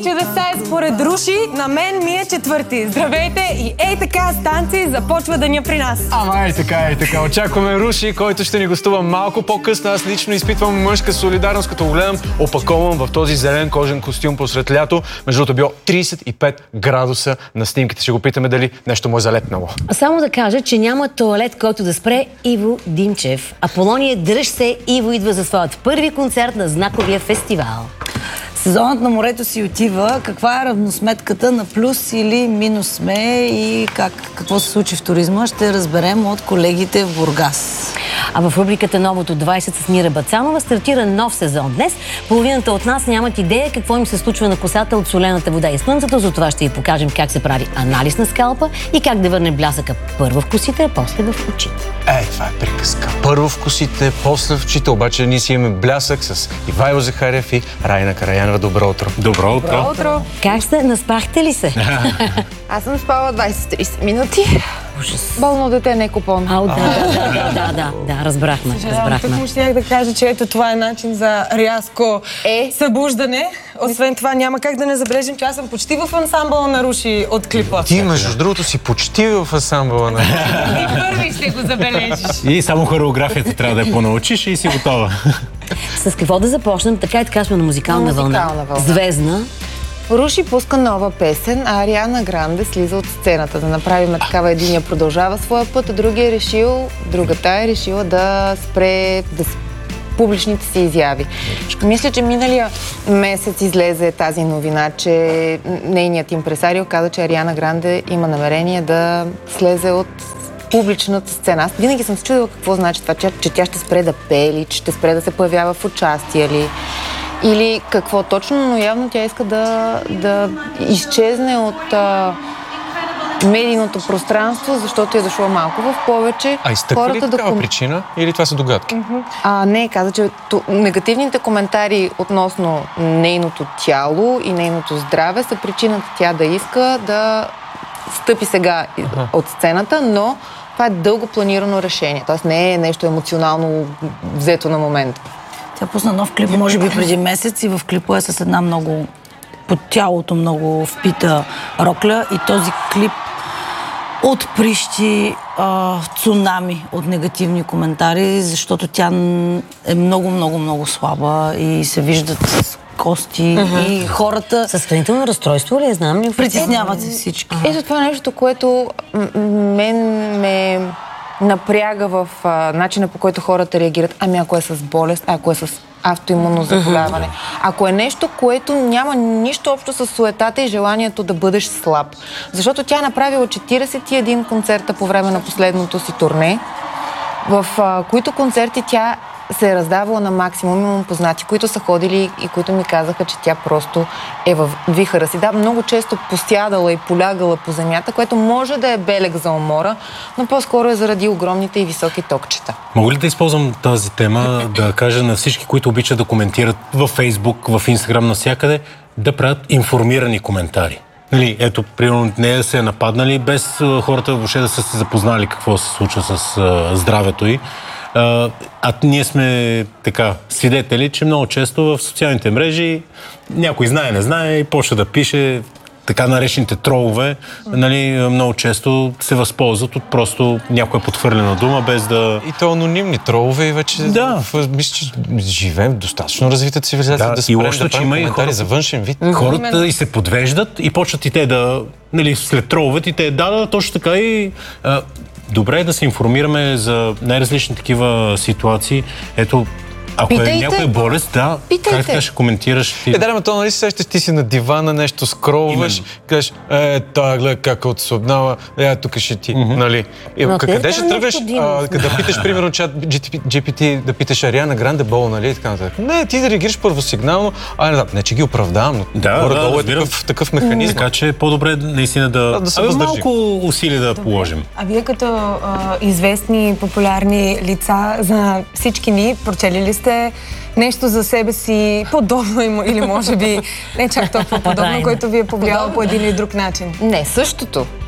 чудеса е според Руши, на мен ми е четвърти. Здравейте и ей така станции започва деня при нас. Ама ей така. Очакваме Руши, който ще ни гостува малко по-късно. Аз лично изпитвам мъжка солидарност, като го гледам опакован в този зелен кожен костюм посред лято. Между другото било 35 градуса на снимките. Ще го питаме дали нещо му е залепнало. Само да кажа, че няма тоалет, който да спре Иво Димчев. Аполония, дръж се, Иво идва за своят първи концерт на знаковия фестивал. Сезонът на морето си отива. Каква е равносметката на плюс или минус сме и какво се случи в туризма, ще разберем от колегите в Бургас. А в рубриката Новото 20 с Мира Бацанова стартира нов сезон. Днес половината от нас нямат идея какво им се случва на косата от солената вода и слънцето, затова ще ви покажем как се прави анализ на скалпа и как да върне блясъка първо в косите, а после в очите. Това е приказка. Първо в косите, после в очите, обаче ние си имаме блясък с Ивайло Захариев и Райна Караянова. Добро утро. Добро утро. Как сте? Наспахте ли се? Аз съм спала 20-30 минути. Ужас. Болно дете, не купон. Да, разбрахме. Тук му щях да кажа, че ето това е начин за рязко събуждане. Освен това няма как да не забележим, че аз съм почти в ансамбъла на Руши от клипа. Ти, между другото, си почти в ансамбъла на... И първи ще го забележиш. И само хореографията трябва да я понаучиш и си готова. С какво да започнем? Така и така сме на музикална вълна. Звездна. Руши пуска нова песен, а Ариана Гранде слиза от сцената. Да направим такава, единия продължава своя път, а другата е решила да спре публичните си изяви. Мисля, че миналия месец излезе тази новина, че нейният импресарио каза, че Ариана Гранде има намерение да слезе от публичната сцена. Аз винаги съм се чудила какво значи това, че тя ще спре да пее или че ще спре да се появява в участие или какво точно, но явно тя иска да изчезне от медийното пространство, защото е дошло малко в повече. А изтъква ли такава причина или това са догадки? Не, каза, че негативните коментари относно нейното тяло и нейното здраве са причината тя да иска да стъпи сега от сцената, но това е дълго планирано решение. Тоест не е нещо емоционално взето на момента. Тя пусна нов клип, може би преди месец, и в клипа е с една много под тялото много впита рокля и този клип отприщи цунами от негативни коментари, защото тя е много слаба и се виждат с кости и хората... Състоянително разстройство ли? Знам ли? Притесняват се всички. Ето това е нещо, което мен ме напряга в начина, по който хората реагират. Ако е с болест, ако е с автоимунно заболяване. Ако е нещо, което няма нищо общо с суетата и желанието да бъдеш слаб. Защото тя е направила 41 концерта по време на последното си турне, в които концерти тя се е раздавала на максимум. Имам познати, които са ходили и които ми казаха, че тя просто е в вихъра си. Да, много често посядала и полягала по земята, което може да е белег за умора, но по-скоро е заради огромните и високи токчета. Мога ли да използвам тази тема, да кажа на всички, които обичат да коментират във Фейсбук, в Инстаграм, навсякъде, да правят информирани коментари? Нали, ето, примерно, не се е нападнали, без хората въобще да са се запознали какво се случва с здравето й. А ние сме така свидетели, че много често в социалните мрежи някой знае, не знае и почва да пише така наречените тролове, нали, много често се възползват от просто някоя подхвърлена дума, без да... И то анонимни тролове и вече... Да. Мисля, че живеем в достатъчно развита цивилизация, да спрем да правим коментари за външен вид. Хората и се подвеждат и почват и те да... Нали, след троловете и те точно така и... Добре е да се информираме за най-различни такива ситуации. Ето, ако е някоя болест, как така ще коментираш ти? Да, то нали сещаш, ти си на дивана, нещо скролваш, кажеш, тая гледа как е отслабнала, тук ще ти, нали. Къде ще тръгнеш, да питаш, примерно, чат GPT, да питаш Ариана Гранде болна, нали, и така нататък. Не, ти да реагираш първосигнално, не, че ги оправдавам, но горе-долу е такъв механизъм. Така че е по-добре наистина да малко усилия да положим. А вие като известни, популярни лица за всички ни, прочели ли сте нещо за себе си подобно или може би не чак толкова подобно, което ви е повлияло по един или друг начин? Не, същото.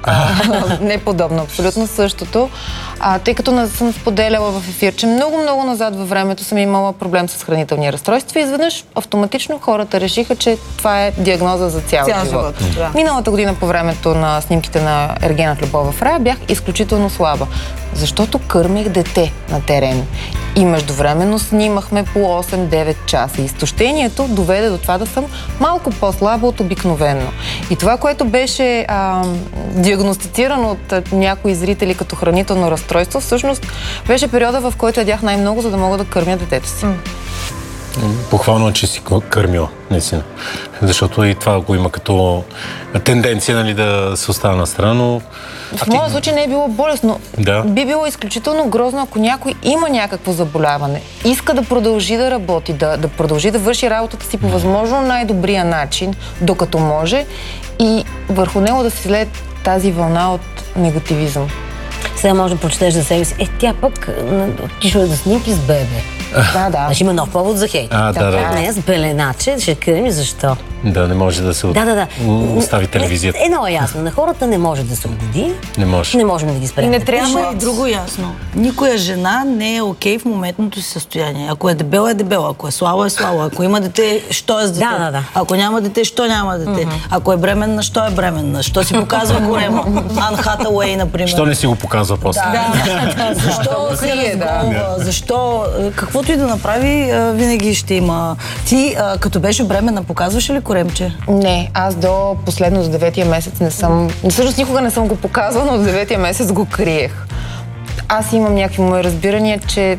Не подобно, абсолютно същото. Тъй като не съм споделяла в ефир, че много назад във времето съм имала проблем с хранителни разстройства и изведнъж автоматично хората решиха, че това е диагноза за цял живот. Да. Миналата година по времето на снимките на Ергена в Любов в рая бях изключително слаба, защото кърмех дете на терен. И междувременно снимахме по 8-9 часа. Изтощението доведе до това да съм малко по-слаба от обикновено. И това, което беше диагностицирано от някои зрители като хранително разстройство, всъщност беше периода, в който ядях най-много, за да мога да кърмя детето си. Похвално, че си кърмила, наистина. Защото и това го има като тенденция, нали, да се остава на страна, но... В моя случай не е било болестно. Да. Би било изключително грозно, ако някой има някакво заболяване, иска да продължи да работи, да продължи да върши работата си по възможно най-добрия начин, докато може, и върху него да се след тази вълна от негативизъм. Сега може да прочетеш за себе си. Тя пък отишла да снимки с бебе. Да. Значи има нов повод за хейт. Не, с беленаче, ще креми защо. Да, не може да се остави телевизията. Едно е ясно, на хората не може да се угоди. Не може. Не можем да ги спрем. Не трябва и друго ясно. Никоя жена не е окей в моментното си състояние. Ако е дебела, е дебела. Ако е слаба, е слаба. Ако има дете, що е с дете? Да. Ако няма дете, що няма дете? Ако е бременна, що е бременна? Що си показва корема? Ан Хатауей, например. Що не си го показва после? Защо се разголва? Защо? Каквото и да направи, винаги ще има. Ти, като беше бременна, показваш ли коремче? Не, аз до последно, до 9-я месец не съм... Всъщност никога не съм го показвала, но до 9-я месец го криех. Аз имам някакви мои разбирания, че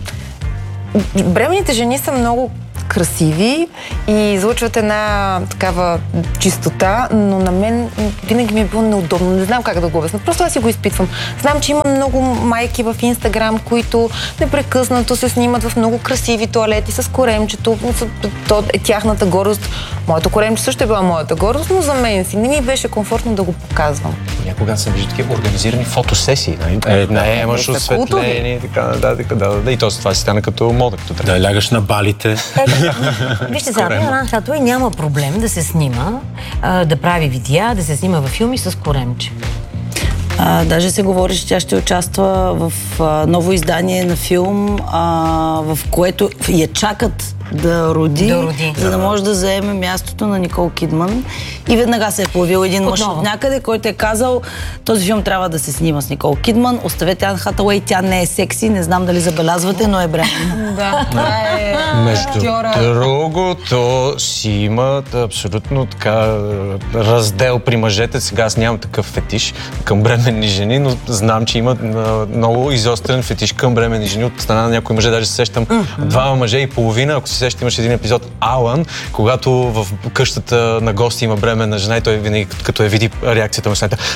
бременните жени са много красиви и излъчват една такава чистота, но на мен винаги ми е било неудобно. Не знам как да го обясня. Просто аз си го изпитвам. Знам, че има много майки в Инстаграм, които непрекъснато се снимат в много красиви тоалети с коремчето. То е тяхната гордост. Моето коремче също е била моята гордост, но за мен си не ми беше комфортно да го показвам. Някога съм виждал такива организирани фотосесии. Наемаш осветление и така нататък. И то това си стана като мода. Да лягаш на балите. Вижте сега, Ан Хатауей няма проблем да се снима, да прави видеа, да се снима във филми с коремче. Даже се говори, че тя ще участва в ново издание на филм, в което я чакат да роди, за да може да заеме мястото на Никол Кидман. И веднага се е появил един мъж от някъде, който е казал, този филм трябва да се снима с Никол Кидман. Оставете Ан Хатауей, тя не е секси, не знам дали забелязвате, но е бременна. Да, това е... Между другото си имат абсолютно така раздел при мъжете. Сега аз нямам такъв фетиш към бременни жени, но знам, че имат много изострен фетиш към бременни жени. От страна на някои мъже даже се сещам 2 мъже и половина. Ако се сещам, имаше един епизод Алън, когато в къщата на гости има бременна жена и той винаги, като я види реакцията му след.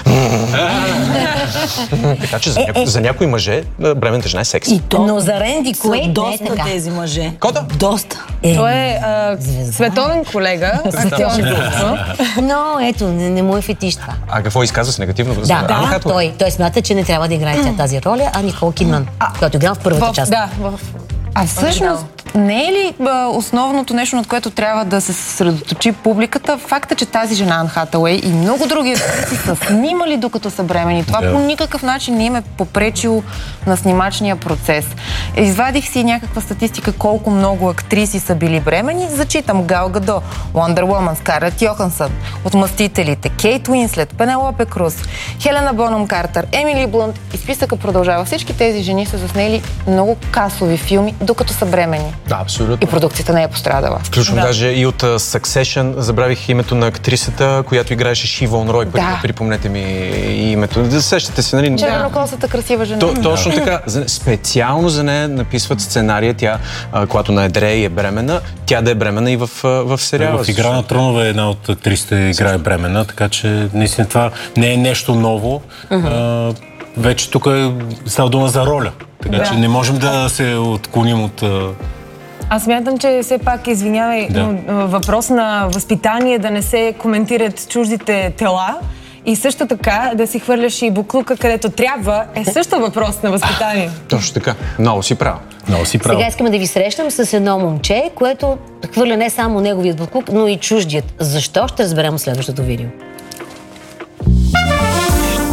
Така че за някои мъже бременната жена е секси. Но за Ренди Куейт не е така. Тези мъже. Кода? Доста. Той е световен колега, актьор. Но ето, не му е фетиш това. А какво изказва с негативно? Той смята, че не трябва да играе тази роля, а Никол Кидман, който играл в първата част. А всъщност, не е ли основното нещо, над което трябва да се съсредоточи публиката, факта, че тази жена Ан Хатауей и много други актриси са снимали докато са бремени. Това по никакъв начин не им е попречило на снимачния процес. Извадих си някаква статистика колко много актриси са били бремени. Зачитам: Гал Гадо, Уондър Вуман, Скарлет Йохансън, от Мъстителите, Кейт Уинслет, Пенелопе Круз, Хелена Бонъм Картер, Емили Блънт, и списъка продължава. Всички тези жени са заснели много касови филми, докато са бремени. Да, абсолютно. И продукцията не е пострадала. Включвам даже и от Succession, забравих името на актрисата, която играеше Шивон Рой. Припомнете ми името. Да сещате се, нали? Чернокосата красива жена. Точно така. Специално за нея написват сценария, тя, когато наедре и е бременна, тя да е бременна и в сериала. В Игра на тронове една от актрисите играе бременна, така че наистина това не е нещо ново. Вече тук става дума за роля. Така че не можем да се отклоним от... Аз смятам, че все пак, извинявай, въпрос на възпитание да не се коментират чуждите тела и също така да си хвърляш и буклука където трябва е също въпрос на възпитание. Точно така. Много си прав. Сега искаме да ви срещам с едно момче, което хвърля не само неговият буклук, но и чуждият. Защо? Ще разберем в следващото видео.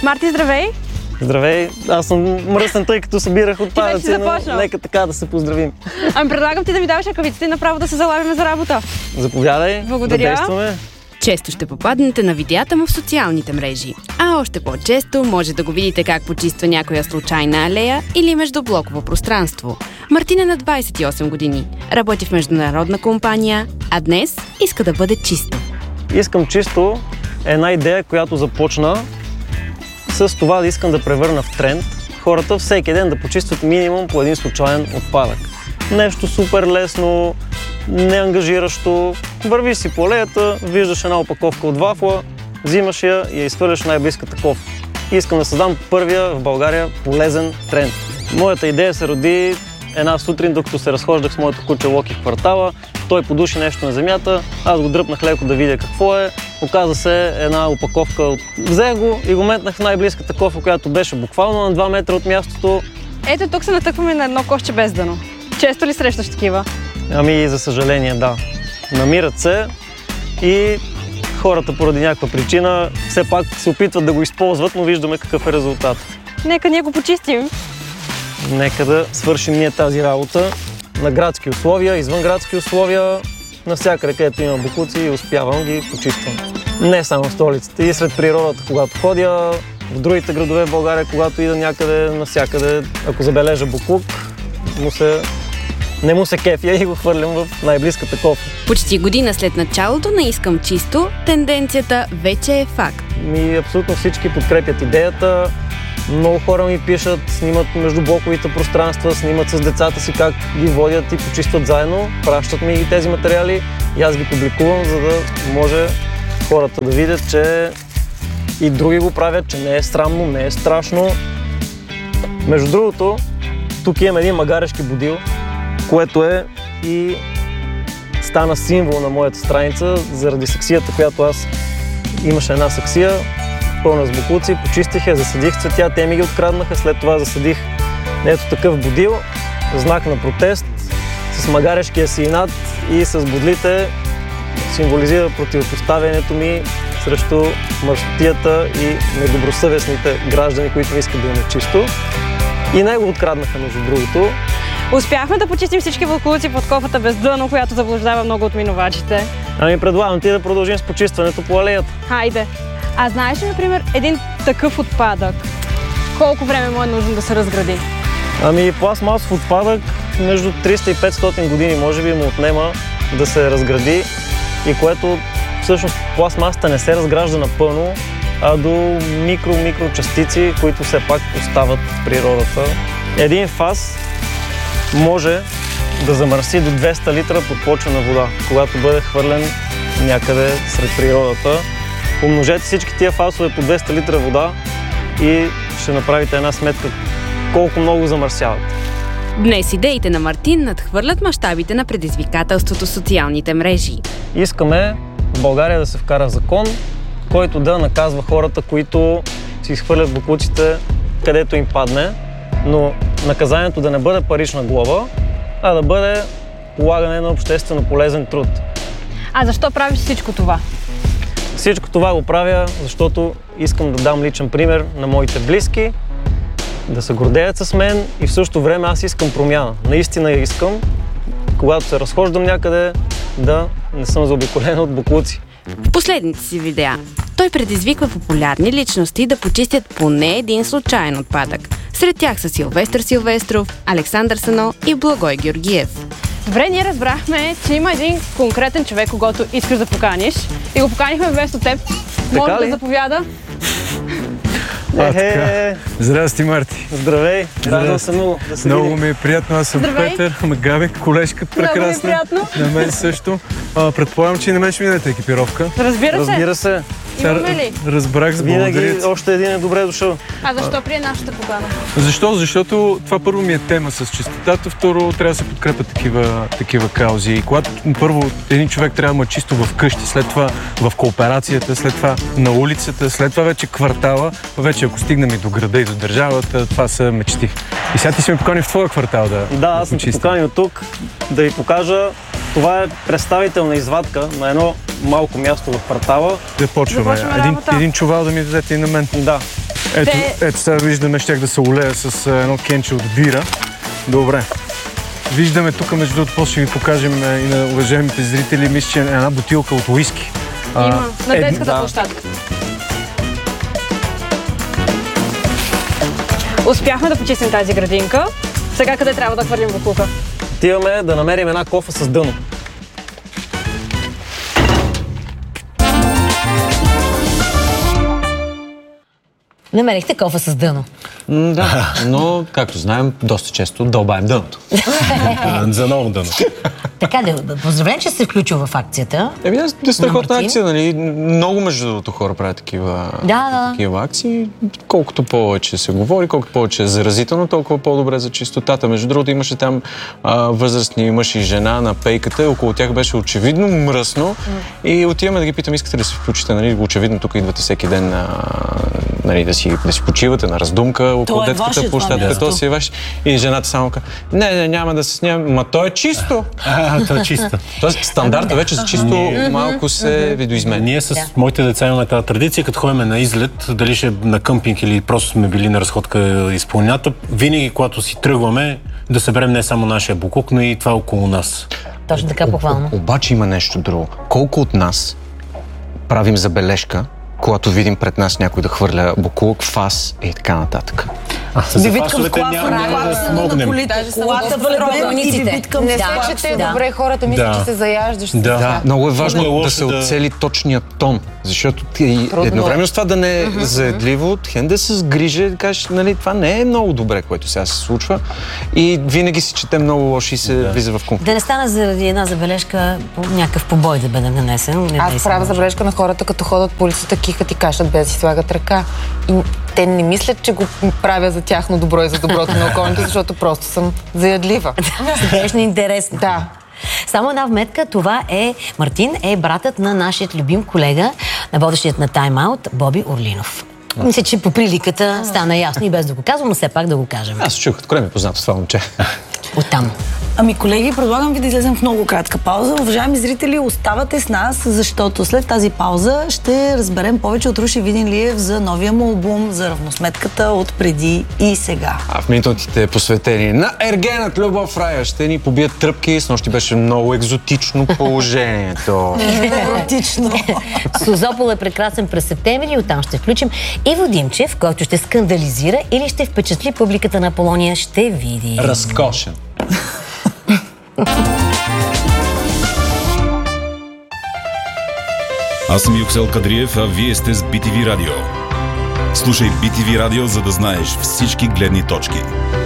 Марти, здравей! Здравей, аз съм мръсен, тъй като събирах отпадъци, но нека така да се поздравим. Ами предлагам ти да ми даваш ръкавиците и направо да се залавим за работа. Заповядай, благодаря. Да действаме. Често ще попаднете на видеята му в социалните мрежи. А още по-често може да го видите как почиства някоя случайна алея или междублоково пространство. Мартин е на 28 години, работи в международна компания, а днес иска да бъде чисто. Искам чисто една идея, която започна с това да искам да превърна в тренд хората всеки ден да почистват минимум по един случайен отпадък. Нещо супер лесно, неангажиращо. Върви си по алеята, виждаш една опаковка от вафла, взимаш я и я изхвърляш в най-близката кофа. Искам да създам първия в България полезен тренд. Моята идея се роди една сутрин, докато се разхождах с моето куче Локи в квартала. Той подуши нещо на земята, аз го дръпнах леко да видя какво е. Оказа се една опаковка. Взех го и го метнах в най-близката кофа, която беше буквално на 2 метра от мястото. Ето тук се натъкваме на едно кошче без дъно. Често ли срещаш такива? Ами, за съжаление, да. Намират се и хората поради някаква причина все пак се опитват да го използват, но виждаме какъв е резултат. Нека ние го почистим. Нека да свършим ние тази работа на градски условия, извън градски условия, навсякъде, където има боклуци и успявам ги почиствам. Не само в столицата, и сред природата, когато ходя, в другите градове в България, когато ида някъде, навсякъде, ако забележа боклук, не му се кефя и го хвърлям в най-близката кофа. Почти година след началото на Искам чисто, тенденцията вече е факт. Абсолютно всички подкрепят идеята. Много хора ми пишат, снимат междублоковите пространства, снимат с децата си как ги водят и почистват заедно. Пращат ми и тези материали и аз ги публикувам, за да може хората да видят, че и други го правят, че не е срамно, не е страшно. Между другото, тук имам един магарешки будил, което е и стана символ на моята страница заради саксията, която аз имаше една саксия, пълна с боклуци, почистих я, засадих цветя, те ми ги откраднаха, след това засадих ето такъв будил, знак на протест, с магарешкия си инат и с бодлите символизира противопоставянето ми срещу мърсотията и недобросъвестните граждани, които не искат да имат чисто. И него откраднаха, между другото. Успяхме да почистим всички боклуци под кофата без дъно, която заблуждава много от минувачите. Ами предлагам ти да продължим с почистването по алеята. Хайде! А знаеш ли, например, един такъв отпадък, колко време му е нужно да се разгради? Ами пластмасов отпадък между 300 и 500 години може би му отнема да се разгради и което всъщност пластмасата не се разгражда напълно, а до микро частици, които все пак остават в природата. Един фас може да замърси до 200 литра подпочвена вода, когато бъде хвърлен някъде сред природата. Умножете всички тия фасове по 200 литра вода и ще направите една сметка колко много замърсяват. Днес идеите на Мартин надхвърлят мащабите на предизвикателството в социалните мрежи. Искаме в България да се вкара закон, който да наказва хората, които си изхвърлят боклуците където им падне, но наказанието да не бъде парична глоба, а да бъде полагане на обществено полезен труд. А защо правиш всичко това? Всичко това го правя, защото искам да дам личен пример на моите близки, да се гордеят с мен и в същото време аз искам промяна. Наистина искам, когато се разхождам някъде, да не съм заобиколен от боклуци. В последните си видеа той предизвиква популярни личности да почистят поне един случайен отпадък. Сред тях са Силвестър Силвестров, Александър Сано и Благой Георгиев. Добре, ние разбрахме, че има един конкретен човек, когото искаш да поканиш и го поканихме вместо теб. Може да заповяда. Здрасти, Марти. Здравей, радвам се много да се Много ми е приятно, аз съм Петър Магаби, колежката прекрасна. На мен също. Предполагам, че и на мен ще ми дадете екипировка. Разбира се. Имаме ли? Разбрах, винаги още един е добре дошъл. А защо прие нашата покана? Защо? Защото това първо ми е тема с чистотата, второ трябва да се подкрепят такива каузи. И когато първо един човек трябва да му е чисто в къщи, след това в кооперацията, след това на улицата, след това вече квартала, вече ако стигнем и до града и до държавата, това са мечти. И сега ти си ме покани в твоя квартал да аз съм поканил тук да ви покажа. Това е представителна извадка на едно малко място в квартала. Да почваме. Един чувал да ми дадете и на мен. Да. Ето сега виждаме, щях да се олея с едно кенче от бира. Добре. Виждаме тук, между другото, после ще ви покажем и на уважаемите зрители, мисля, че една бутилка от уиски. Има, на детската площадка. Успяхме да почистим тази градинка. Сега къде трябва да хвърлим боклука? Отиваме да намерим една кофа с дъно. Намерихте кофа с дъно. Да, но, както знаем, доста често дълбаем дъното. За ново дъно. Така, поздравлен, че се включва в акцията. Страхотна акция, нали? Много между другото хора правят такива акции. Колкото повече се говори, колкото повече е заразително, толкова по-добре за чистотата. Между другото, имаше там възрастни мъж и жена на пейката, около тях беше очевидно мръсно и отиваме да ги питам, искате ли да се включите, нали? Очевидно тук идвате всеки ден нали, да си почивате на раздумка около детската площадка. То си е ваш. И жената само казва, не, няма да се снимам, ма то е чисто. То е чисто. Тоест стандарта вече за чисто малко се видоизменя. Ние с моите деца имаме тази традиция, като ходим на излет, дали ще на къмпинг или просто сме били на разходка из планината, винаги, когато си тръгваме, да съберем не само нашия боклук, но и това около нас. Точно така, похвално. Обаче има нещо друго. Колко от нас правим забележка, когато видим пред нас някой да хвърля боклук, фас и така нататък? За фасовете няма да смогнем. Не слушате добре, хората мислят, че се заяждаш. Да, много е важно да се оцели точния тон, защото едновременно с това да не е заедливо, хем да се сгрижи, да кажеш, нали, това не е много добре, което сега се случва и винаги си чете много лошо и се влиза в конфликт. Да не стане заради една забележка някакъв побой да бъде нанесен. Аз правя забележка на хората, като ходят по улицата, кихат и кашат без да си слагат ръка. И те не мислят, че го правя за тяхно добро и за доброто на околните, защото просто съм заядлива. Смешно и интересно. Да. Само една вметка, това е Мартин, е братът на нашия любим колега, на водещият на Time Out, Боби Орлинов. Мисля, че по приликата стана ясно и без да го казвам, но все пак да го кажем. Аз чух, откъде ми е познато това момче. Оттам. Ами, колеги, предлагам ви да излезем в много кратка пауза. Уважаеми зрители, оставате с нас, защото след тази пауза ще разберем повече от Руши Видинлиев за новия му албум, за равносметката от преди и сега. А в минутите посветени на ергенът Любов Рая ще ни побият тръпки. Снощи беше много екзотично положението. Еротично. Созопол е прекрасен през септември и оттам ще включим Иво Димчев, който ще скандализира или ще впечатли публиката на Аполония, ще види. Разкошен. Аз съм Юксел Кадриев, а вие сте с BTV Радио. Слушай BTV Радио, за да знаеш всички гледни точки.